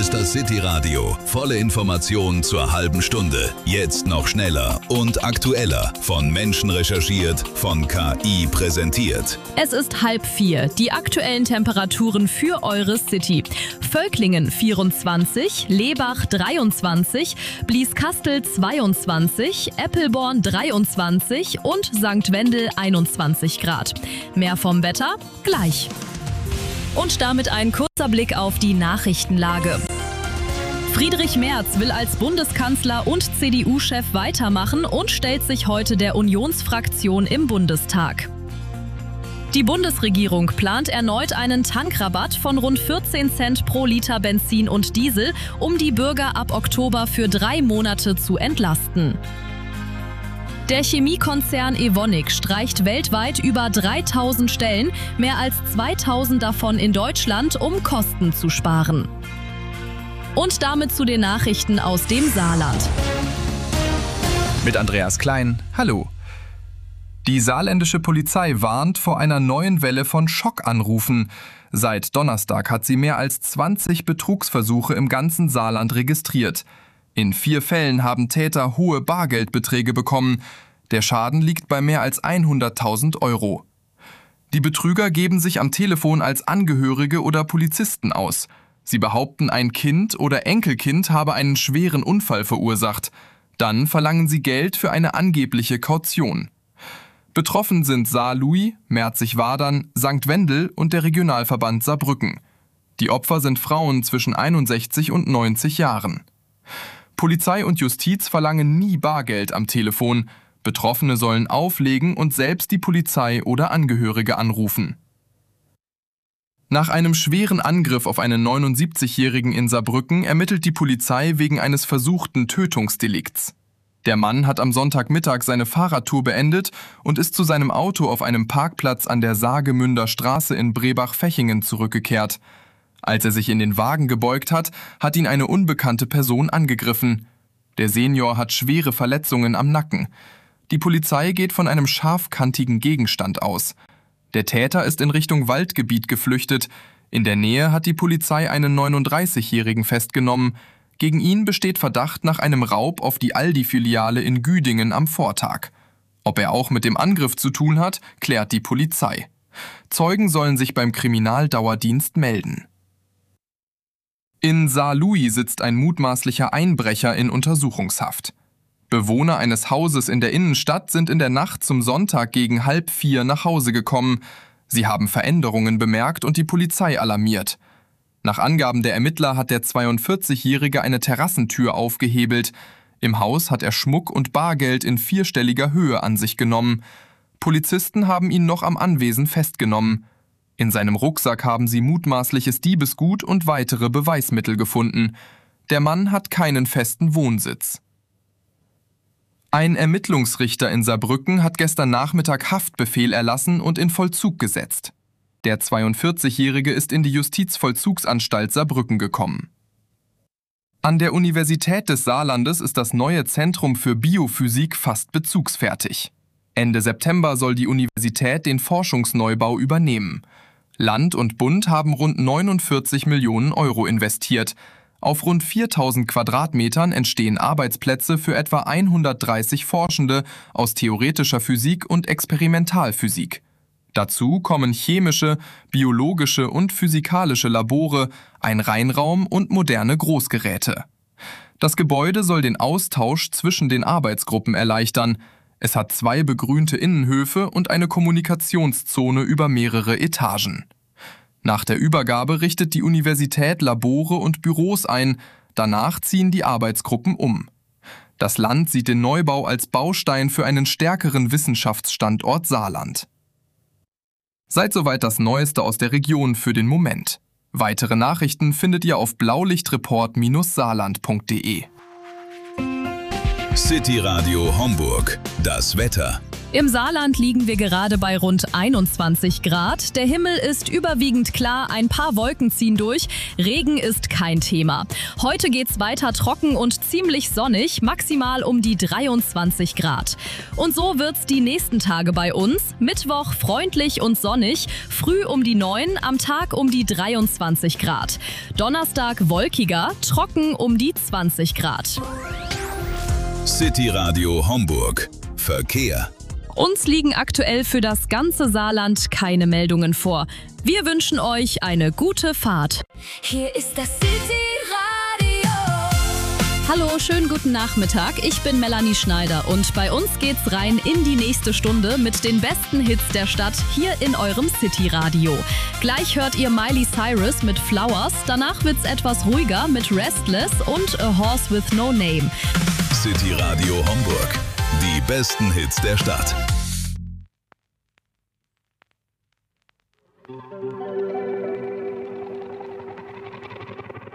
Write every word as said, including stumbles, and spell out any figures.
ist das City-Radio. Volle Informationen zur halben Stunde. Jetzt noch schneller und aktueller. Von Menschen recherchiert, von K I präsentiert. Es ist halb vier. Die aktuellen Temperaturen für eure City. Völklingen vierundzwanzig, Lebach dreiundzwanzig, Blieskastel zweiundzwanzig, Eppelborn dreiundzwanzig und Sankt Wendel einundzwanzig Grad. Mehr vom Wetter gleich. Und damit ein kurzer Blick auf die Nachrichtenlage. Friedrich Merz will als Bundeskanzler und C D U-Chef weitermachen und stellt sich heute der Unionsfraktion im Bundestag. Die Bundesregierung plant erneut einen Tankrabatt von rund vierzehn Cent pro Liter Benzin und Diesel, um die Bürger ab Oktober für drei Monate zu entlasten. Der Chemiekonzern Evonik streicht weltweit über dreitausend Stellen, mehr als zweitausend davon in Deutschland, um Kosten zu sparen. Und damit zu den Nachrichten aus dem Saarland. Mit Andreas Klein, hallo. Die saarländische Polizei warnt vor einer neuen Welle von Schockanrufen. Seit Donnerstag hat sie mehr als zwanzig Betrugsversuche im ganzen Saarland registriert. In vier Fällen haben Täter hohe Bargeldbeträge bekommen. Der Schaden liegt bei mehr als hunderttausend Euro. Die Betrüger geben sich am Telefon als Angehörige oder Polizisten aus. Sie behaupten, ein Kind oder Enkelkind habe einen schweren Unfall verursacht. Dann verlangen sie Geld für eine angebliche Kaution. Betroffen sind Saarlouis, Merzig-Wadern, Sankt Wendel und der Regionalverband Saarbrücken. Die Opfer sind Frauen zwischen einundsechzig und neunzig Jahren. Polizei und Justiz verlangen nie Bargeld am Telefon. Betroffene sollen auflegen und selbst die Polizei oder Angehörige anrufen. Nach einem schweren Angriff auf einen neunundsiebzigjährigen in Saarbrücken ermittelt die Polizei wegen eines versuchten Tötungsdelikts. Der Mann hat am Sonntagmittag seine Fahrradtour beendet und ist zu seinem Auto auf einem Parkplatz an der Saargemünder Straße in Brebach-Fechingen zurückgekehrt. Als er sich in den Wagen gebeugt hat, hat ihn eine unbekannte Person angegriffen. Der Senior hat schwere Verletzungen am Nacken. Die Polizei geht von einem scharfkantigen Gegenstand aus. Der Täter ist in Richtung Waldgebiet geflüchtet. In der Nähe hat die Polizei einen neununddreißigjährigen festgenommen. Gegen ihn besteht Verdacht nach einem Raub auf die Aldi-Filiale in Güdingen am Vortag. Ob er auch mit dem Angriff zu tun hat, klärt die Polizei. Zeugen sollen sich beim Kriminaldauerdienst melden. In Saarlouis sitzt ein mutmaßlicher Einbrecher in Untersuchungshaft. Bewohner eines Hauses in der Innenstadt sind in der Nacht zum Sonntag gegen halb vier nach Hause gekommen. Sie haben Veränderungen bemerkt und die Polizei alarmiert. Nach Angaben der Ermittler hat der zweiundvierzigjährige eine Terrassentür aufgehebelt. Im Haus hat er Schmuck und Bargeld in vierstelliger Höhe an sich genommen. Polizisten haben ihn noch am Anwesen festgenommen. In seinem Rucksack haben sie mutmaßliches Diebesgut und weitere Beweismittel gefunden. Der Mann hat keinen festen Wohnsitz. Ein Ermittlungsrichter in Saarbrücken hat gestern Nachmittag Haftbefehl erlassen und in Vollzug gesetzt. Der zweiundvierzigjährige ist in die Justizvollzugsanstalt Saarbrücken gekommen. An der Universität des Saarlandes ist das neue Zentrum für Biophysik fast bezugsfertig. Ende September soll die Universität den Forschungsneubau übernehmen. Land und Bund haben rund neunundvierzig Millionen Euro investiert. Auf rund viertausend Quadratmetern entstehen Arbeitsplätze für etwa hundertdreißig Forschende aus theoretischer Physik und Experimentalphysik. Dazu kommen chemische, biologische und physikalische Labore, ein Reinraum und moderne Großgeräte. Das Gebäude soll den Austausch zwischen den Arbeitsgruppen erleichtern. Es hat zwei begrünte Innenhöfe und eine Kommunikationszone über mehrere Etagen. Nach der Übergabe richtet die Universität Labore und Büros ein, danach ziehen die Arbeitsgruppen um. Das Land sieht den Neubau als Baustein für einen stärkeren Wissenschaftsstandort Saarland. Seid soweit das Neueste aus der Region für den Moment. Weitere Nachrichten findet ihr auf blaulichtreport Bindestrich saarland Punkt de. City Radio Homburg. Das Wetter. Im Saarland liegen wir gerade bei rund einundzwanzig Grad. Der Himmel ist überwiegend klar, ein paar Wolken ziehen durch. Regen ist kein Thema. Heute geht's weiter trocken und ziemlich sonnig, maximal um die dreiundzwanzig Grad. Und so wird's die nächsten Tage bei uns. Mittwoch freundlich und sonnig, früh um die neun, am Tag um die dreiundzwanzig Grad. Donnerstag wolkiger, trocken um die zwanzig Grad. City Radio Homburg. Verkehr. Uns liegen aktuell für das ganze Saarland keine Meldungen vor. Wir wünschen euch eine gute Fahrt. Hier ist das City Radio. Hallo, schönen guten Nachmittag. Ich bin Melanie Schneider und bei uns geht's rein in die nächste Stunde mit den besten Hits der Stadt hier in eurem City Radio. Gleich hört ihr Miley Cyrus mit Flowers. Danach wird's etwas ruhiger mit Restless und A Horse with No Name. City Radio Homburg. Die besten Hits der Stadt.